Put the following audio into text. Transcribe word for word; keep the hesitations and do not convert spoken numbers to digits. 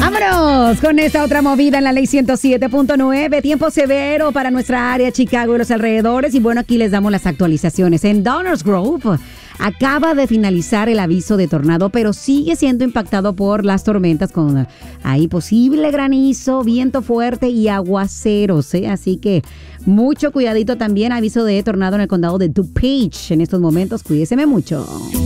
Vámonos con esta otra movida en la ley ciento siete punto nueve. Tiempo severo para nuestra área, Chicago y los alrededores. Y bueno, aquí les damos las actualizaciones. En Downers Grove acaba de finalizar el aviso de tornado, pero sigue siendo impactado por las tormentas con ahí posible granizo, viento fuerte y aguaceros, ¿eh? Así que mucho cuidadito también. Aviso de tornado en el condado de DuPage en estos momentos. Cuídeseme mucho.